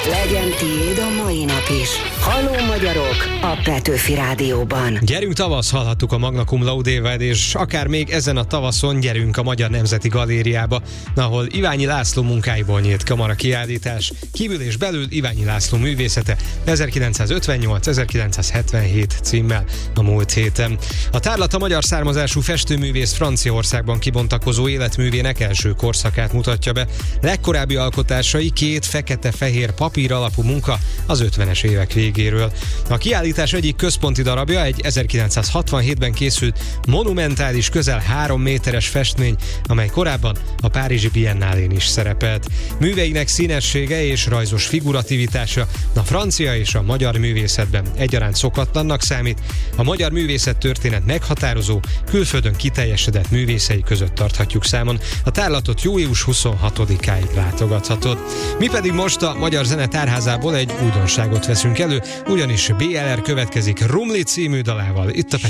Legyen tiéd a mai nap is. Halló magyarok a Petőfi Rádióban. Gyerünk tavasz, hallhattuk a Magna Cum Laude-vel, és akár még ezen a tavaszon gyerünk a Magyar Nemzeti Galériába, ahol Iványi László munkáiból nyílt kamara kiállítás, kívül és belül Iványi László művészete 1958-1977 címmel a múlt héten. A tárlat a magyar származású festőművész Franciaországban kibontakozó életművének első korszakát mutatja be. Legkorábbi alkotásai két fekete-fehér papír alapú munka az 50-es évek végéről. A kiállítás egyik központi darabja egy 1967-ben készült monumentális, közel 3 méteres festmény, amely korábban a Párizsi Biennálén is szerepelt. Műveinek színessége és rajzos figurativitása a francia és a magyar művészetben egyaránt szokatlannak számít. A magyar művészettörténet meghatározó, külföldön kiteljesedett művészei között tarthatjuk számon. A tárlatot július 26-áig látogathatod. Mi pedig most a Magyar Zene Tárházából egy újdonságot veszünk elő, ugyanis BLR következik Rumli című dalával. Itt a